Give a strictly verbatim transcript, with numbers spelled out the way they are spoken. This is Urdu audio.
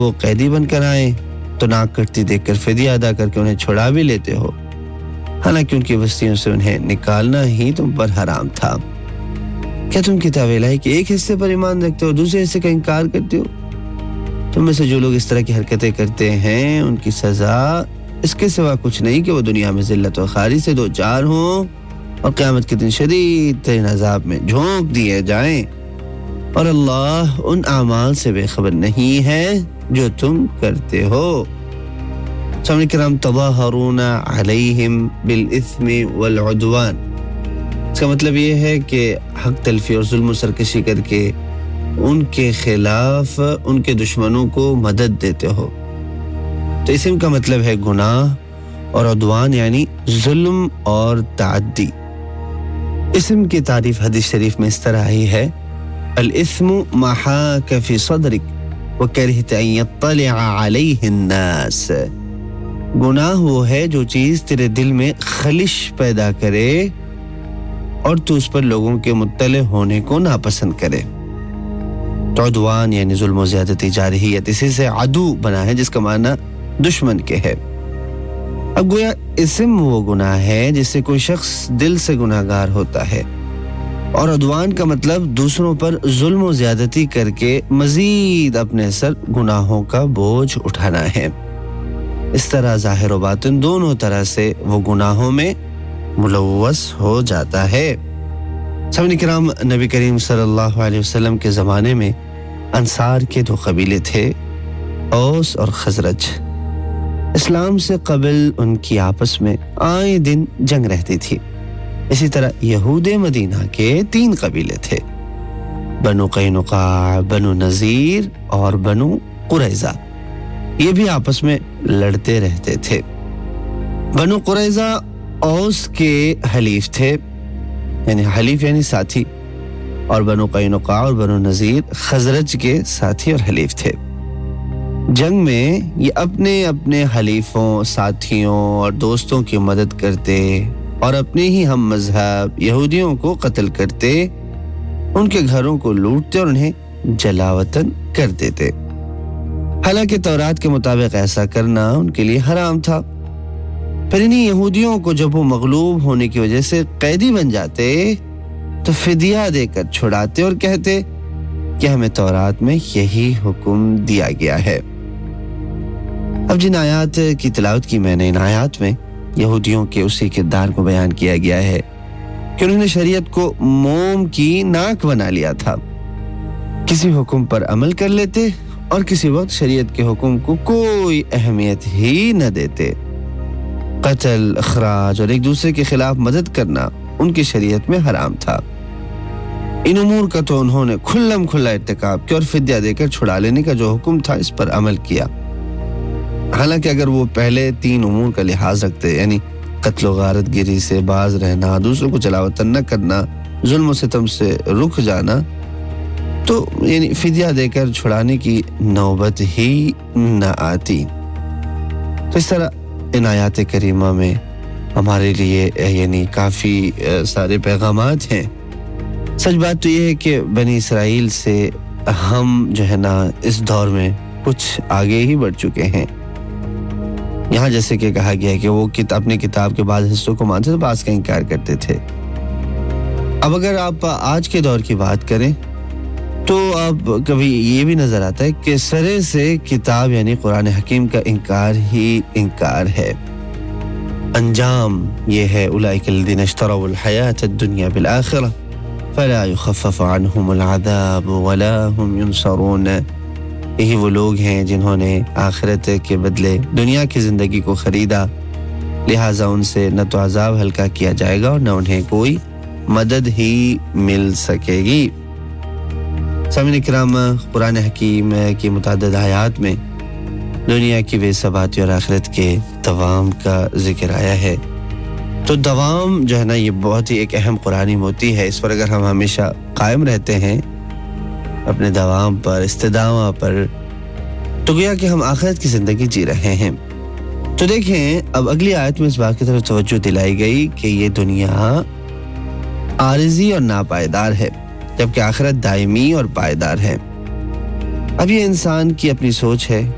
وہ قیدی بن کر آئیں تو ناک کٹتی دیکھ کر فدیہ ادا کر کے انہیں چھڑا بھی لیتے ہو، حالانکہ ان کی بستیوں سے انہیں نکالنا ہی تم پر حرام تھا۔ کیا تم کتاب الہی کے ایک حصے پر ایمان رکھتے ہو، دوسرے حصے کا انکار کرتے ہو؟ تم میں سے جو لوگ اس طرح کی حرکتیں کرتے ہیں ان کی سزا اس کے سوا کچھ نہیں کہ وہ دنیا میں ذلت و خواری سے دو چار ہوں اور قیامت کے دن شدید ترین عذاب میں جھونک دیے جائیں، اور اللہ ان اعمال سے بے خبر نہیں ہے جو تم کرتے ہو۔ سامعین کرام، تظاہرون علیہم بالاثم والعدوان، اس کا مطلب یہ ہے کہ حق تلفی اور ظلم و سرکشی کر کے ان کے خلاف ان کے دشمنوں کو مدد دیتے ہو۔ تو اسم کا مطلب ہے گناہ، اور عدوان یعنی ظلم اور تعدی۔ اسم کی تعریف حدیث شریف میں اس طرح آئی ہے: الاسم ما حاک فی صدرک وکرہت ان یطلع علیہ الناس۔ گناہ وہ ہے جو چیز تیرے دل میں خلش پیدا کرے اور تو اس پر لوگوں کے مطلع ہونے کو ناپسند کرے۔ تو عدوان یعنی ظلم و زیادتی جارحیت، اسی سے عدو بنا ہے جس کا معنی دشمن کے ہے۔ اب گویا اسم وہ گناہ ہے جس سے کوئی شخص دل سے گناہگار ہوتا ہے، اور عدوان کا مطلب دوسروں پر ظلم و زیادتی کر کے مزید اپنے سر گناہوں کا بوجھ اٹھانا ہے۔ اس طرح ظاہر و باطن دونوں طرح سے وہ گناہوں میں ملوث ہو جاتا ہے۔ سامعین کرام، نبی کریم صلی اللہ علیہ وسلم کے زمانے میں انصار کے دو قبیلے تھے، اوس اور خزرج۔ اسلام سے قبل ان کی آپس میں آئے دن جنگ رہتی تھی۔ اسی طرح یہود مدینہ کے تین قبیلے تھے، بنو قینقاع، بنو نذیر اور بنو قریظہ۔ یہ بھی آپس میں لڑتے رہتے تھے۔ بنو قریظہ اوس کے حلیف تھے، یعنی حلیف یعنی ساتھی، اور بنو قینقاع اور بنو نذیر خزرج کے ساتھی اور حلیف تھے۔ جنگ میں یہ اپنے اپنے حلیفوں، ساتھیوں اور دوستوں کی مدد کرتے اور اپنے ہی ہم مذہب یہودیوں کو قتل کرتے، ان کے گھروں کو لوٹتے اور انہیں جلا وطن کر دیتے۔ حالانکہ تورات کے مطابق ایسا کرنا ان کے لیے حرام تھا۔ پھر انہیں یہودیوں کو جب وہ مغلوب ہونے کی وجہ سے قیدی بن جاتے تو فدیہ دے کر چھڑاتے اور کہتے کہ ہمیں تورات میں یہی حکم دیا گیا ہے۔ اب جن آیات کی تلاوت کی میں نے، ان آیات میں یہودیوں کے اسی کردار کو بیان کیا گیا ہے کہ انہوں نے شریعت کو موم کی ناک بنا لیا تھا، کسی حکم پر عمل کر لیتے اور کسی وقت شریعت کے حکم کو کوئی اہمیت ہی نہ دیتے۔ قتل، اخراج اور ایک دوسرے کے خلاف مدد کرنا ان کی شریعت میں حرام تھا۔ ان امور کا تو انہوں نے کھلم کھلا ارتکاب کیا اور فدیہ دے کر چھڑا لینے کا جو حکم تھا اس پر عمل کیا۔ حالانکہ اگر وہ پہلے تین امور کا لحاظ رکھتے، یعنی قتل و غارت گیری سے باز رہنا، دوسروں کو جلا وطن نہ کرنا، ظلم و ستم سے رک جانا، تو یعنی فدیہ دے کر چھڑانے کی نوبت ہی نہ آتی۔ تو اس طرح ان آیات کریمہ میں ہمارے لیے یعنی کافی سارے پیغامات ہیں۔ سچ بات تو یہ ہے کہ بنی اسرائیل سے ہم جو ہے نا اس دور میں کچھ آگے ہی بڑھ چکے ہیں۔ یہاں جیسے کہ کہا گیا ہے کہ وہ اپنے کتاب کے بعض حصوں کو مانتے تو بعض کا انکار کرتے تھے۔ اب اگر آپ آج کے دور کی بات کریں تو اب کبھی یہ بھی نظر آتا ہے کہ سرے سے کتاب یعنی قرآن حکیم کا انکار ہی انکار ہے۔ انجام یہ ہے اولئک الذین اشتروا الحیاۃ الدنیا بالآخرہ فلا یخفف عنہم العذاب ولا هم ینصرون۔ یہی وہ لوگ ہیں جنہوں نے آخرت کے بدلے دنیا کی زندگی کو خریدا، لہٰذا ان سے نہ تو عذاب ہلکا کیا جائے گا اور نہ انہیں کوئی مدد ہی مل سکے گی۔ سامعین کرام، قرآن حکیم کی متعدد آیات میں دنیا کی بے ثباتی اور آخرت کے دوام کا ذکر آیا ہے۔ تو دوام جو ہے نا یہ بہت ہی ایک اہم قرآنی موتی ہے۔ اس پر اگر ہم ہمیشہ قائم رہتے ہیں اپنے دوام پر، استدامہ پر، تو گویا کہ ہم آخرت کی زندگی جی رہے ہیں۔ تو دیکھیں اب اگلی آیت میں اس بات کی طرف توجہ دلائی گئی کہ یہ دنیا عارضی اور ناپائیدار ہے، جبکہ آخرت دائمی اور پائیدار ہے۔ اب یہ انسان کی اپنی سوچ ہے